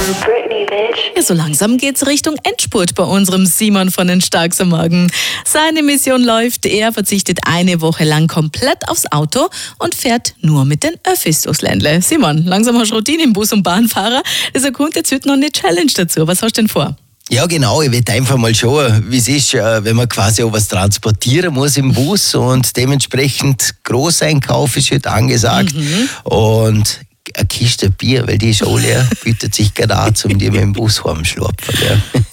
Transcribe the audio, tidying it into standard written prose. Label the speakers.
Speaker 1: Ja, so langsam geht's Richtung Endspurt bei unserem Simon von den Starks am Morgen. Seine Mission läuft, er verzichtet eine Woche lang komplett aufs Auto und fährt nur mit den Öffis durchs Ländle. Simon, langsam hast du Routine im Bus- und Bahnfahrer. Das kommt jetzt heute noch eine Challenge dazu. Was hast du denn vor?
Speaker 2: Ja, genau. Ich will einfach mal schauen, wie es ist, wenn man quasi auch was transportieren muss im Bus, und dementsprechend Großeinkauf ist heute angesagt. Und eine Kiste Bier, weil die ist auch leer, bietet sich gerade an, um die mit dem Bus heimschlupfen.